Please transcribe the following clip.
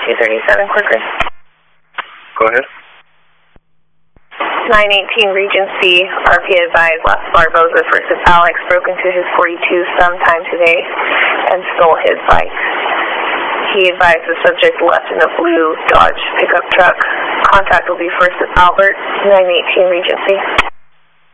237 Corcoran. Go ahead. 918 Regency, RP advised Las Barbosa versus Alex broke into his 42 sometime today and stole his bike. He advised the subject left in a blue Dodge pickup truck. Contact will be first at Albert, 918 Regency.